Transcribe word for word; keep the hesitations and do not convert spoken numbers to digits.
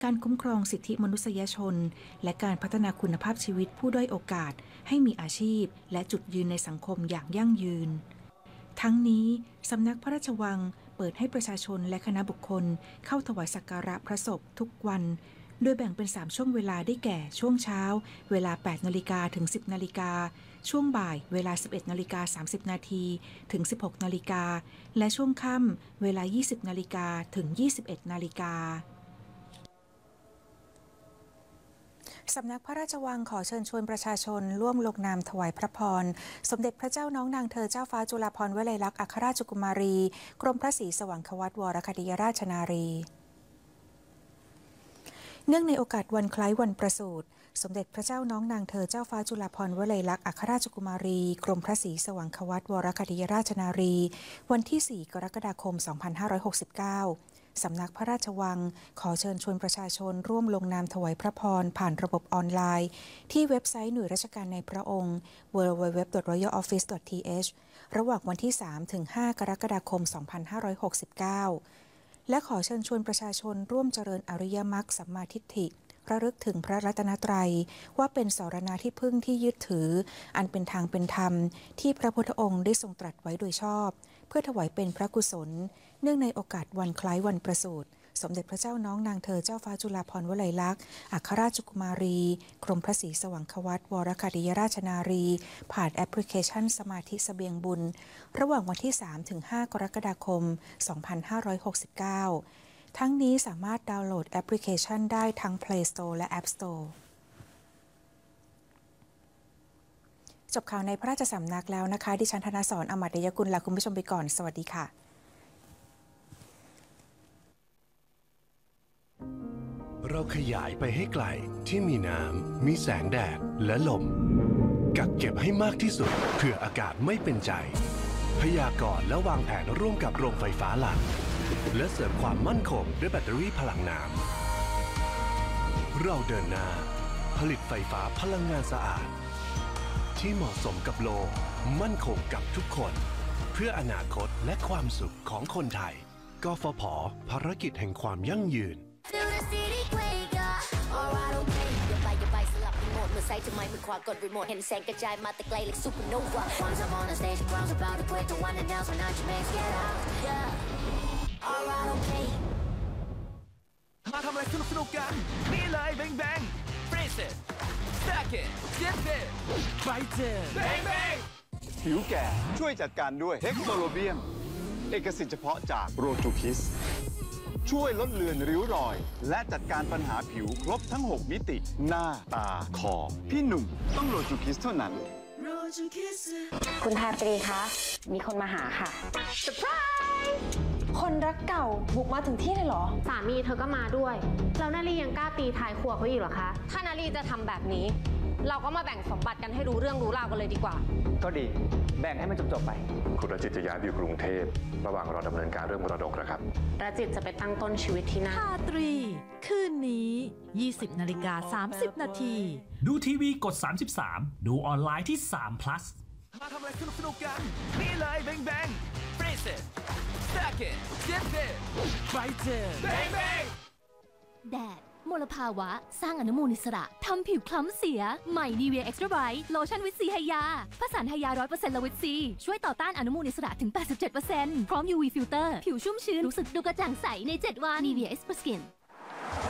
การคุ้มครองสิทธิมนุษยชนและการพัฒนาคุณภาพชีวิตผู้ด้อยโอกาสให้มีอาชีพและจุดยืนในสังคมอย่างยั่งยืนทั้งนี้สำนักพระราชวังเปิดให้ประชาชนและคณะบุคคลเข้าถวายสักการะพระศพทุกวันโดยแบ่งเป็นสามช่วงเวลาได้แก่ช่วงเช้าเวลา แปดนาฬิกา ถึง สิบนาฬิกาช่วงบ่ายเวลา สิบเอ็ดนาฬิกาสามสิบนาทีถึง สิบหกนาฬิกาและช่วงค่ำเวลา ยี่สิบนาฬิกาถึง ยี่สิบเอ็ดนาฬิกาสำนักพระราชวังขอเชิญชวนประชาชนร่วมลงนามถวายพระพรสมเด็จพระเจ้าน้องนางเธอเจ้าฟ้าจุฬาภรณ์วลัยลักษณ์อัครราชกุมารีกรมพระศรีสว่างควัตรวรคติยราชนารีเนื่องในโอกาสวันคล้ายวันประสูติสมเด็จพระเจ้าน้องนางเธอเจ้าฟ้าจุฬาภรณ์วลัยลักษณ์อัครราชกุมารีกรมพระศรีสว่างควัตรวรคติยราชนารีวันที่ สี่ กรกฎาคม สองพันห้าร้อยหกสิบเก้าสำนักพระราชวังขอเชิญชวนประชาชนร่วมลงนามถวายพระพรผ่านระบบออนไลน์ที่เว็บไซต์หน่วยราชการในพระองค์ ดับเบิลยู ดับเบิลยู ดับเบิลยู ดอท รอยัล ออฟฟิศ ดอท ที เอช ระหว่างวันที่ สาม ถึง ห้า กรกฎาคม สองพันห้าร้อยหกสิบเก้าและขอเชิญชวนประชาชนร่วมเจริญอริยมรรคสัมมาทิฏฐิระลึกถึงพระรัตนตรัยว่าเป็นสรณาที่พึ่งที่ยึดถืออันเป็นทางเป็นธรรมที่พระพุทธองค์ได้ทรงตรัสไว้โดยชอบเพื่อถวายเป็นพระกุศลเนื่องในโอกาสวันคล้ายวันประสูติสมเด็จพระเจ้าน้องนางเธอเจ้าฟ้าจุฬาภรณ์วลัยลักษณ์อัครราชกุมารีกรมพระศรีสว่างควัตรวรคติยราชนารีผ่านแอปพลิเคชันสมาธิเสบียงบุญระหว่างวันที่ สาม ถึง ห้า กรกฎาคม สองพันห้าร้อยหกสิบเก้าทั้งนี้สามารถดาวน์โหลดแอปพลิเคชันได้ทั้ง Play Store และ App Store จบข่าวในพระราชสำนักแล้วนะคะดิฉันธนสร อมรยกุลลาคุณผู้ชมไปก่อนสวัสดีค่ะเราขยายไปให้ไกลที่มีน้ำมีแสงแดดและลมกักเก็บให้มากที่สุดเพื่ออากาศไม่เป็นใจพยากรณ์และวางแผนร่วมกับโรงไฟฟ้าหลักและเสริมความมั่นคงด้วยแบตเตอรี่พลังน้ำเราเดินหน้าผลิตไฟฟ้าพลังงานสะอาดที่เหมาะสมกับโลกมั่นคงกับทุกคนเพื่ออนาคตและความสุขของคนไทยกฟผ.ภารกิจแห่งความยั่งยืนไซต์จะไม่มือขวากดรีโมทเห็นแสงกระจายมาแต่ไกลเลยซูเปอร์โนวา Once I'm on the stage the crowd's about to quit the one and now so now you make it out yeah alright okay มาทำอะไรสนุกสนุกกันนี่เลย Bang Bang Freeze it Stack it Dip it Bite it Bang Bang ผิวแก่ช่วยจัดการด้วยเฮกโซโลเบียมเอกสิทธิ์เฉพาะจากโรจูคิสช่วยลดเลือนริ้วรอยและจัดการปัญหาผิวครบทั้งหกมิติหน้าตาคอพี่หนุ่มต้องโรจูคิสเท่านั้นคุณทาตรีคะมีคนมาหาค่ะเซอร์ไพรส์คนรักเก่าบุกมาถึงที่เลยเหรอสามีเธอก็มาด้วยแล้วนาลียังกล้าตีท้ายครัวเขาอีกเหรอคะถ้านาลีจะทำแบบนี้เราก็มาแบ่งสมบัติกันให้รู้เรื่องรู้ราวกันเลยดีกว่าก็ดีแบ่งให้มันจบๆไปคุณรจิตจะย้ายไปอยู่กรุงเทพระหว่างรอดำเนินการเรื่องมรดกนะครับรจิตจะไปตั้งต้นชีวิตที่นั่นทาตรีคืนนี้ ยี่สิบนาฬิกาสามสิบนาทีดูทีวีกดสามสิบสามดูออนไลน์ที่สาม plus มาทำอะไรสนุกสนุกกันนี่เลย Bang Bang Freeze it Stack it Dip it Bite it Bang Bang แดดมลภาวะสร้างอนุมูลอิสระทำผิวคล้ำเสียใหม่ นีเวีย Extra Bright โลชั่นวิตซีไฮยาผสานไฮยา ร้อยเปอร์เซ็นต์ และวิตซีช่วยต่อต้านอนุมูลอิสระถึง แปดสิบเจ็ดเปอร์เซ็นต์ พร้อม ยู วี ฟิลเตอร์ผิวชุ่มชื้นรู้สึกดูกระจ่างใสในเจ็ดวัน นีเวีย Extra Skin